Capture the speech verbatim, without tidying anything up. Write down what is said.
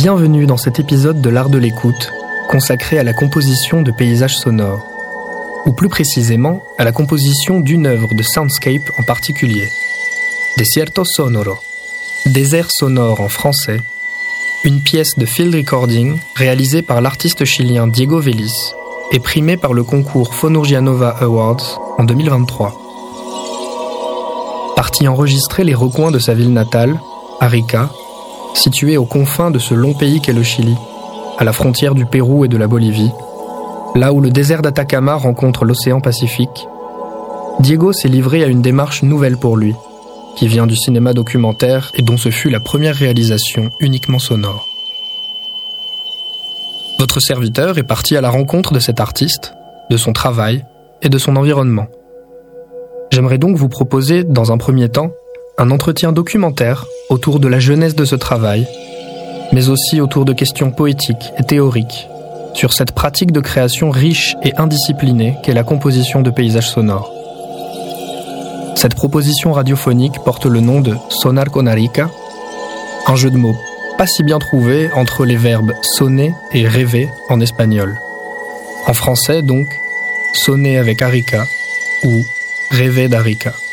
Bienvenue dans cet épisode de l'art de l'écoute, consacré à la composition de paysages sonores, ou plus précisément à la composition d'une œuvre de soundscape en particulier. Desierto Sonoro, désert sonore en français, une pièce de field recording réalisée par l'artiste chilien Diego Vélez et primée par le concours Fonurgianova Awards en deux mille vingt-trois. Parti enregistrer les recoins de sa ville natale, Arica, située aux confins de ce long pays qu'est le Chili, à la frontière du Pérou et de la Bolivie, là où le désert d'Atacama rencontre l'océan Pacifique, Diego s'est livré à une démarche nouvelle pour lui, qui vient du cinéma documentaire et dont ce fut la première réalisation uniquement sonore. Votre serviteur est parti à la rencontre de cet artiste, de son travail et de son environnement. J'aimerais donc vous proposer, dans un premier temps, un entretien documentaire autour de la jeunesse de ce travail, mais aussi autour de questions poétiques et théoriques sur cette pratique de création riche et indisciplinée qu'est la composition de paysages sonores. Cette proposition radiophonique porte le nom de Sonar con Arica, un jeu de mots pas si bien trouvé entre les verbes sonner et rêver en espagnol. En français donc, sonner avec Arica ou rêver d'Arica.